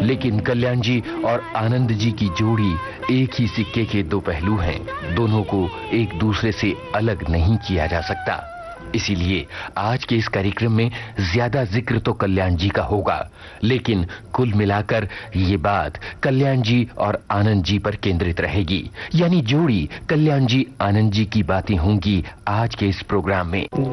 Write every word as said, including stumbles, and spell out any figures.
लेकिन कल्याण जी और आनंद जी की जोड़ी एक ही सिक्के के दो पहलू हैं। दोनों को एक दूसरे से अलग नहीं किया जा सकता। इसीलिए आज के इस कार्यक्रम में ज्यादा जिक्र तो कल्याण जी का होगा, लेकिन कुल मिलाकर ये बात कल्याण जी और आनंद जी पर केंद्रित रहेगी। यानी जोड़ी कल्याण जी आनंद जी की बातें होंगी आज के इस प्रोग्राम में।